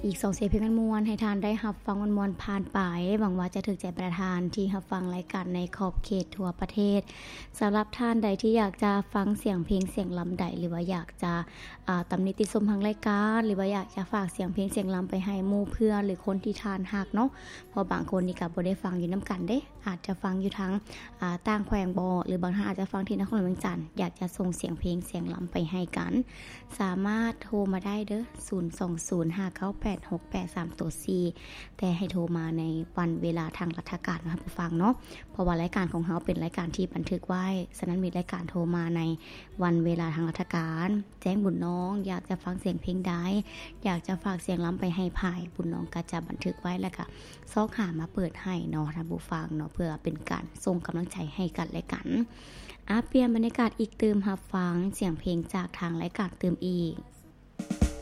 อีก2เสียงเพลงม่วนๆให้ทานได้รับฟังม่วนๆผ่านไปหวังว่าจะถูกใจประธานที่รับฟังรายการในขอบเขตทั่วประเทศสำหรับท่านใดที่อยากจะฟังเสียงเพลงเสียงลำใดหรือว่าอยากจะตำหนิติชมทางรายการหรือว่าอยากจะฝากเสียงเพลงเสียงลำไปให้หมู่เพื่อนหรือคนที่ทานฮักเนาะเพราะบางคนนี่ก็บ่ได้ฟังอยู่นํกันเด้อาจจะฟังอยู่ทั้งต่างแขวงบ่หรือบางท่านอาจจะฟังที่นครหลวงเวียงจันทน์อยากจะส่งเสียงเพลงเสียงลำไปให้กันสามารถโทรมาได้เด้อ020598683ตัว C แต่ให้โทรมาในวันเวลาทางราชการนะครับผู้ฟังเนาะเพราะว่ารายการของเฮาเป็นรายการที่บันทึกไว้ฉะนั้นมีรายการโทรมาในวันเวลาทางราชการแจ้งบุญน้องอยากจะฟังเสียงเพลงใดอยากจะฝากเสียงล้ำไปให้ภายบุญน้องก็จะบันทึกไว้แล้วก็ซอกหามาเปิดให้เนาะท่านผู้ฟังเนาะเพื่อเป็นการส่งกำลังใจให้กันและกันเปลี่ยนบรรยากาศอีกเติมรับฟังเสียงเพลงจากทางรายการเติมอีก